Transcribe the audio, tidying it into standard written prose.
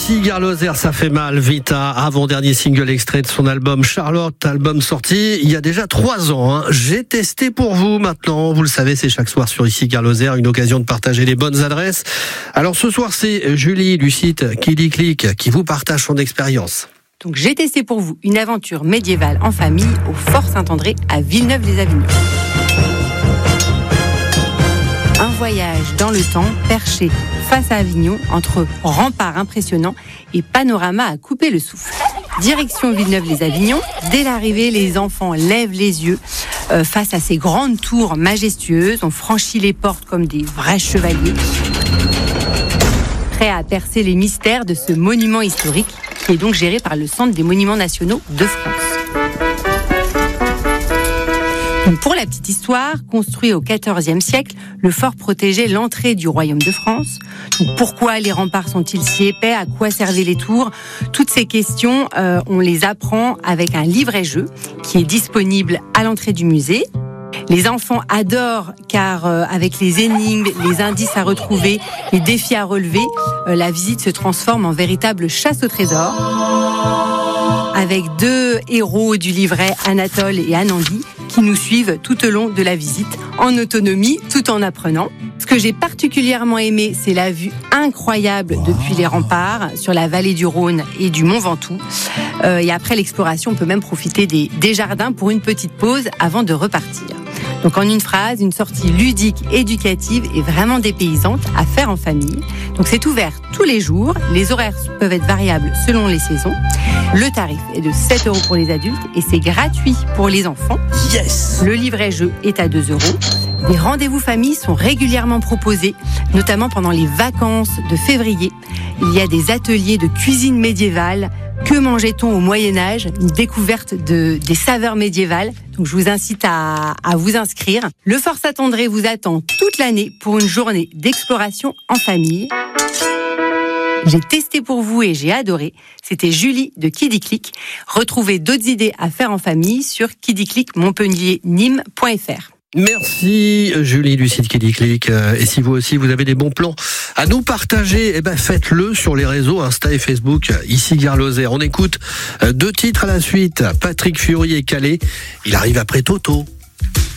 Ici Gare Lozère, ça fait mal. Vita, avant-dernier single extrait de son album Charlotte, album sorti il y a déjà 3 ans. J'ai testé pour vous maintenant. Vous le savez, c'est chaque soir sur Ici Gare Lozère, une occasion de partager les bonnes adresses. Alors ce soir, c'est Julie du site KiddyClick qui vous partage son expérience. Donc j'ai testé pour vous une aventure médiévale en famille au Fort Saint-André à Villeneuve-les-Avignon. Un voyage dans le temps perché face à Avignon entre remparts impressionnants et panorama à couper le souffle. Direction Villeneuve-les-Avignon. Dès l'arrivée, les enfants lèvent les yeux face à ces grandes tours majestueuses. On franchit les portes comme des vrais chevaliers, prêts à percer les mystères de ce monument historique qui est donc géré par le Centre des Monuments Nationaux de France. Donc pour la petite histoire, construit au XIVe siècle, le fort protégeait l'entrée du royaume de France. Donc pourquoi les remparts sont-ils si épais? À quoi servaient les tours? Toutes ces questions, on les apprend avec un livret-jeu qui est disponible à l'entrée du musée. Les enfants adorent car avec les énigmes, les indices à retrouver, les défis à relever, la visite se transforme en véritable chasse au trésor. Avec 2 héros du livret, Anatole et Anandi, qui nous suivent tout au long de la visite, en autonomie, tout en apprenant. Ce que j'ai particulièrement aimé, c'est la vue incroyable depuis les remparts, sur la vallée du Rhône et du Mont Ventoux. Et après l'exploration, on peut même profiter des jardins pour une petite pause avant de repartir. Donc en une phrase, une sortie ludique, éducative et vraiment dépaysante à faire en famille. Donc c'est ouvert tous les jours, les horaires peuvent être variables selon les saisons. Le tarif est de 7 € pour les adultes et c'est gratuit pour les enfants. Yes! Le livret-jeu est à 2 €. Des rendez-vous famille sont régulièrement proposés, notamment pendant les vacances de février. Il y a des ateliers de cuisine médiévale. Que mangeait-on au Moyen-Âge? Une découverte des saveurs médiévales. Donc je vous incite à vous inscrire. Le Fort Saint-André vous attend toute l'année pour une journée d'exploration en famille. J'ai testé pour vous et j'ai adoré. C'était Julie de KiddyClick. Retrouvez d'autres idées à faire en famille sur kiddyclickmontpellier-nîmes.fr. Merci Julie du site KiddyClick. Et si vous aussi vous avez des bons plans à nous partager, faites-le sur les réseaux Insta et Facebook. Ici Gare Lozère. On écoute 2 titres à la suite. Patrick Fiori et Calais. Il arrive après Toto.